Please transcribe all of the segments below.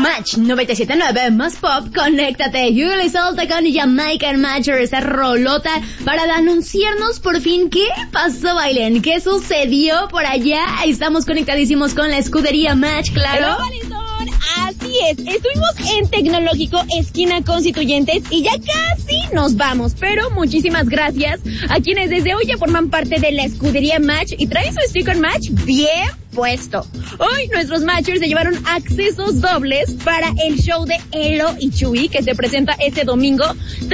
Match 97.9 más pop, conéctate. Julie Solta con Jamaican Matcher, esa rolota para anunciarnos por fin qué pasó, Bailen, qué sucedió por allá. Estamos conectadísimos con la escudería Match, claro. Así es, estuvimos en Tecnológico, esquina Constituyentes, y ya casi nos vamos, pero muchísimas gracias a quienes desde hoy ya forman parte de la escudería Match y traen su sticker Match bien puesto. Hoy nuestros Matchers se llevaron accesos dobles para el show de Elo y Chuy, que se presenta este domingo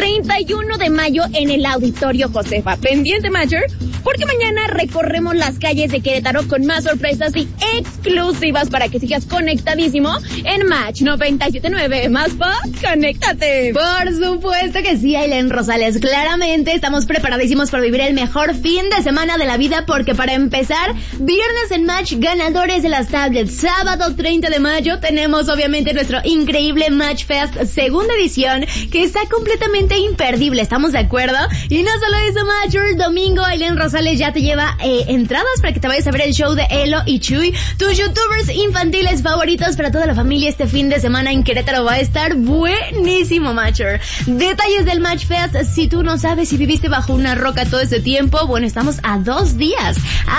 31 de mayo en el Auditorio Josefa. Pendiente, Matcher, porque mañana recorremos las calles de Querétaro con más sorpresas y exclusivas para que sigas conectadísimo en Match 97.9 más pop, conéctate. Por supuesto que sí, Aileen Rosales. Claramente estamos preparadísimos para vivir el mejor fin de semana de la vida, porque para empezar, viernes en Match, ganadores de las tablets. Sábado 30 de mayo tenemos obviamente nuestro increíble Match Fest segunda edición, que está completamente imperdible, ¿estamos de acuerdo? Y no solo eso, Matcher, domingo Aileen Rosales ya te lleva entradas para que te vayas a ver el show de Elo y Chuy, tus youtubers infantiles favoritos para toda la familia. Este fin de semana en Querétaro va a estar buenísimo, Matcher. Detalles del Match Fest, si tú no sabes, si viviste bajo una roca todo ese tiempo, bueno, estamos a 2 días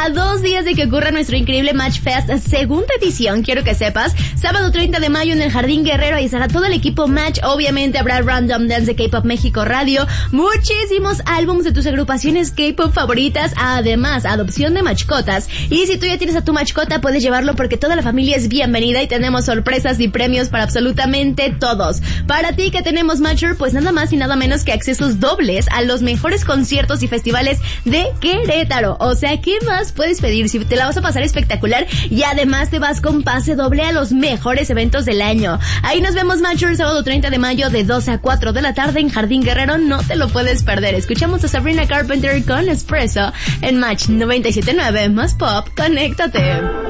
de que ocurra nuestro increíble Match Fest segunda edición. Quiero que sepas, sábado 30 de mayo en el Jardín Guerrero, ahí estará todo el equipo Match. Obviamente habrá Random Dance de K-Pop México Radio, muchísimos álbumes de tus agrupaciones K-Pop favoritas, además adopción de mascotas. Y si tú ya tienes a tu mascota, puedes llevarlo porque toda la familia es bienvenida y tenemos sorpresas y premios para absolutamente todos. Para ti que tenemos Matcher, pues nada más y nada menos que accesos dobles a los mejores conciertos y festivales de Querétaro. O sea, ¿qué más puedes pedir? Si te la vas a pasar espectacular y además te vas con pase doble a los mejores eventos del año. Ahí nos vemos, Matcher, sábado 30 de mayo de 12 a 4 de la tarde en Jardín Guerrero. No te lo puedes perder. Escuchamos a Sabrina Carpenter con Espresso en Match 97.9 más pop, conéctate.